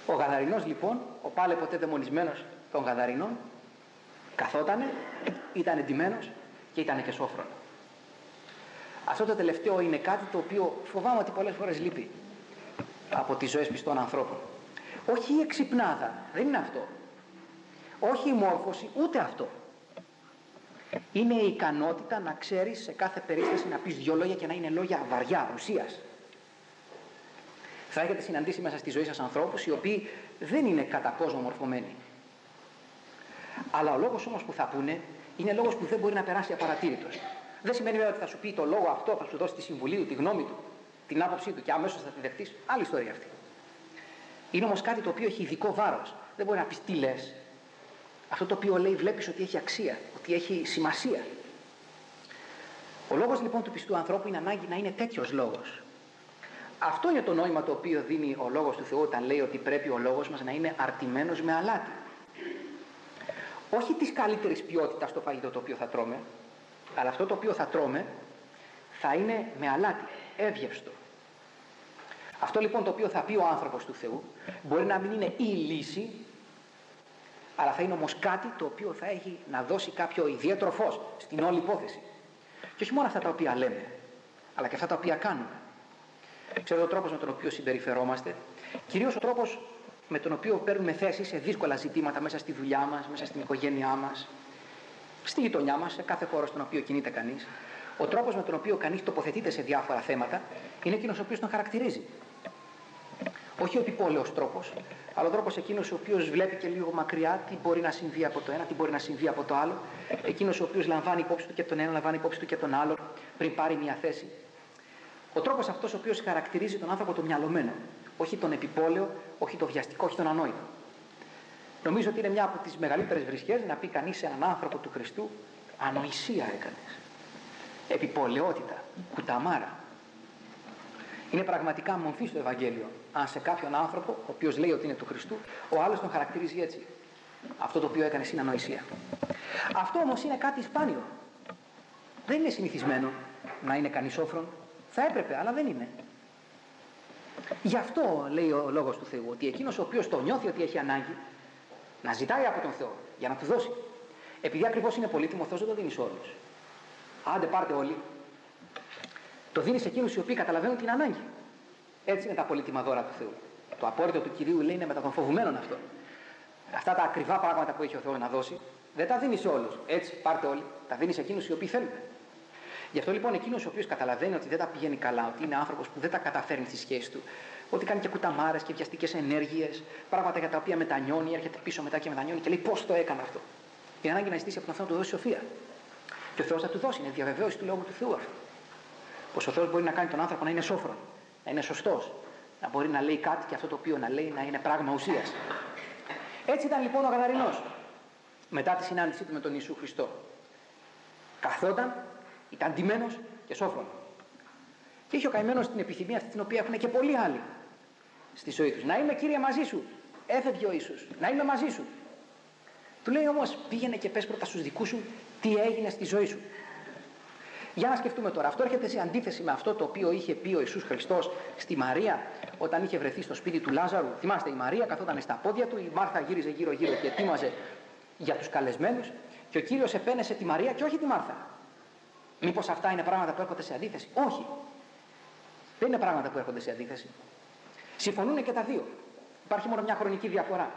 Ο Γαδαρινός λοιπόν, ο πάλε ποτέ δαιμονισμένος των Γαδαρινών, καθότανε, ήταν εντυμένος και ήταν και σόφρον. Αυτό το τελευταίο είναι κάτι το οποίο φοβάμαι ότι πολλές φορές λείπει από τις ζωές πιστών ανθρώπων. Όχι η εξυπνάδα, δεν είναι αυτό. Όχι η μόρφωση, ούτε αυτό. Είναι η ικανότητα να ξέρεις σε κάθε περίσταση να πεις δυο λόγια και να είναι λόγια βαριά, ουσίας. Θα έχετε συναντήσει μέσα στη ζωή σας ανθρώπους οι οποίοι δεν είναι κατά κόσμο μορφωμένοι. Αλλά ο λόγος όμως που θα πούνε είναι λόγος που δεν μπορεί να περάσει απαρατήρητος. Δεν σημαίνει βέβαια ότι θα σου πει το λόγο αυτό, θα σου δώσει τη συμβουλή του, τη γνώμη του, την άποψή του και αμέσως θα τη δεχτείς. Άλλη ιστορία αυτή. Είναι όμως κάτι το οποίο έχει ειδικό βάρος. Δεν μπορεί να πεις τι λες. Αυτό το οποίο λέει βλέπεις ότι έχει αξία, ότι έχει σημασία. Ο λόγος λοιπόν του πιστού ανθρώπου είναι ανάγκη να είναι τέτοιος λόγος. Αυτό είναι το νόημα το οποίο δίνει ο λόγος του Θεού όταν λέει ότι πρέπει ο λόγος μας να είναι αρτημένος με αλάτι. Όχι της καλύτερης ποιότητας το φαγητό το οποίο θα τρώμε, αλλά αυτό το οποίο θα τρώμε θα είναι με αλάτι, εύγευστο. Αυτό λοιπόν το οποίο θα πει ο άνθρωπος του Θεού μπορεί να μην είναι η λύση, αλλά θα είναι όμως κάτι το οποίο θα έχει να δώσει κάποιο ιδιαίτερο φως στην όλη υπόθεση. Και όχι μόνο αυτά τα οποία λέμε, αλλά και αυτά τα οποία κάνουμε. Ξέρετε ο τρόπος με τον οποίο συμπεριφερόμαστε, κυρίως ο τρόπος με τον οποίο παίρνουμε θέση σε δύσκολα ζητήματα μέσα στη δουλειά μας, μέσα στην οικογένειά μας, στη γειτονιά μας, σε κάθε χώρο στον οποίο κινείται κανείς. Ο τρόπος με τον οποίο κανείς τοποθετείται σε διάφορα θέματα είναι εκείνος ο οποίος τον χαρακτηρίζει. Όχι ο επιπόλαιος τρόπος, αλλά ο τρόπος εκείνος ο οποίος βλέπει και λίγο μακριά τι μπορεί να συμβεί από το ένα, τι μπορεί να συμβεί από το άλλο. Εκείνος ο οποίος λαμβάνει υπόψη του και τον ένα, λαμβάνει υπόψη του και τον άλλο πριν πάρει μια θέση. Ο τρόπος αυτός ο οποίος χαρακτηρίζει τον άνθρωπο το μυαλωμένο, όχι τον επιπόλαιο, όχι το βιαστικό, όχι τον ανόητο. Νομίζω ότι είναι μια από τις μεγαλύτερες βρισχές να πει κανείς σε έναν άνθρωπο του Χριστού ανοησία έκανες. Επιπολαιότητα, κουταμάρα. Είναι πραγματικά μομφή στο Ευαγγέλιο. Αν σε κάποιον άνθρωπο, ο οποίος λέει ότι είναι του Χριστού, ο άλλος τον χαρακτηρίζει έτσι. Αυτό το οποίο έκανες είναι ανοησία. Αυτό όμως είναι κάτι σπάνιο. Δεν είναι συνηθισμένο να είναι κανείς σόφρον. Θα έπρεπε, αλλά δεν είναι. Γι' αυτό λέει ο λόγος του Θεού, ότι εκείνος ο οποίος το νιώθει ότι έχει ανάγκη, να ζητάει από τον Θεό για να του δώσει. Επειδή ακριβώς είναι πολύτιμο, ο Θεός δεν το δίνει σε όλους. Άντε πάρτε όλοι. Το δίνει σε εκείνους οι οποίοι καταλαβαίνουν την ανάγκη. Έτσι είναι τα πολύτιμα δώρα του Θεού. Το απόρριτο του Κυρίου λέει είναι μετά των φοβουμένων αυτό. Αυτά τα ακριβά πράγματα που έχει ο Θεός να δώσει, δεν τα δίνει σε όλους. Έτσι πάρτε όλοι. Τα δίνει σε εκείνους οι οποίοι θέλουν. Γι' αυτό λοιπόν εκείνος ο οποίος καταλαβαίνει ότι δεν τα πηγαίνει καλά, ότι είναι άνθρωπος που δεν τα καταφέρνει στη σχέση του, ότι κάνει και κουταμάρες και βιαστικές ενέργειες, πράγματα για τα οποία μετανιώνει, έρχεται πίσω μετά και μετανιώνει και λέει πώς το έκανε αυτό. Είναι ανάγκη να ζητήσει από τον Θεό να του δώσει σοφία. Και ο Θεός θα του δώσει, είναι διαβεβαίωση του λόγου του Θεού αυτό. Πως ο Θεός μπορεί να κάνει τον άνθρωπο να είναι σόφρον, να είναι σωστός, να μπορεί να λέει κάτι και αυτό το οποίο να λέει να είναι πράγμα ουσίας. Έτσι ήταν λοιπόν ο Γαδαρινός μετά τη συνάντησή του με τον Ιησού Χριστό. Καθόταν, ήταν ντυμένος και σόφρον. Και είχε ο καημένος την επιθυμία αυτή την οποία έχουν και πολλοί άλλοι στη ζωή τους. Να είμαι Κύριε μαζί σου. Έφευγε ο Ιησούς. Να είμαι μαζί σου. Του λέει όμως πήγαινε και πες πρώτα στους δικούς σου τι έγινε στη ζωή σου. Για να σκεφτούμε τώρα. Αυτό έρχεται σε αντίθεση με αυτό το οποίο είχε πει ο Ιησούς Χριστός στη Μαρία όταν είχε βρεθεί στο σπίτι του Λάζαρου. Θυμάστε, η Μαρία καθόταν στα πόδια του, η Μάρθα γύριζε γύρω-γύρω και ετοίμαζε για τους καλεσμένους και ο Κύριος επένεσε τη Μαρία και όχι τη Μάρθα. Μήπως αυτά είναι πράγματα που έρχονται σε αντίθεση? Όχι. Δεν είναι πράγματα που έρχονται σε αντίθεση. Συμφωνούν και τα δύο. Υπάρχει μόνο μια χρονική διαφορά.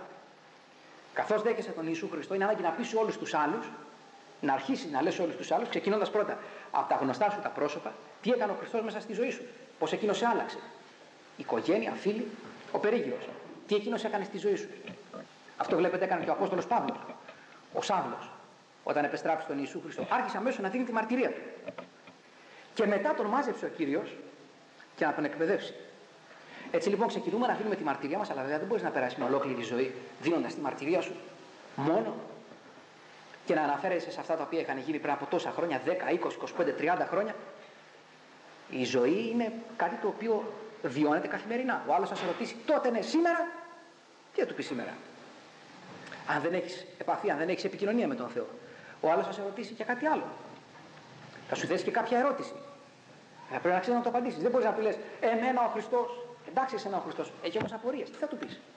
Καθώς δέχεσαι τον Ιησού Χριστό, είναι ανάγκη να πεις σε όλους τους άλλους, να αρχίσεις να λες σε όλους τους άλλους, ξεκινώντας πρώτα από τα γνωστά σου τα πρόσωπα, τι έκανε ο Χριστός μέσα στη ζωή σου, πώς εκείνος σε άλλαξε. Οικογένεια, φίλοι, ο περίγυρος. Τι εκείνος έκανε στη ζωή σου. Αυτό βλέπετε έκανε και ο Απόστολος Παύλος, ο Σαύλος, όταν επεστράφησε τον Ιησού Χριστό. Άρχισε αμέσως να δίνει τη μαρτυρία του. Και μετά τον μάζεψε ο Κύριος και να τον εκπαιδεύσει. Έτσι λοιπόν ξεκινούμε να δίνουμε τη μαρτυρία μας, αλλά βέβαια δεν μπορείς να περάσεις μια ολόκληρη ζωή δίνοντας τη μαρτυρία σου μόνο και να αναφέρεσαι σε αυτά τα οποία είχαν γίνει πριν από τόσα χρόνια, 10, 20, 25, 30 χρόνια. Η ζωή είναι κάτι το οποίο βιώνεται καθημερινά. Ο άλλος θα σε ρωτήσει τότε ναι, σήμερα, τι θα του πει σήμερα. Αν δεν έχεις επαφή, αν δεν έχεις επικοινωνία με τον Θεό, ο άλλος θα σε ρωτήσει και κάτι άλλο. Θα σου θέσει και κάποια ερώτηση. Θα πρέπει να ξέρεις να το απαντήσεις. Δεν μπορείς να του λες εμένα ο Χριστός. Εντάξει, εσένα ο Χριστός. Έχει όμως απορίες. Τι θα του πεις.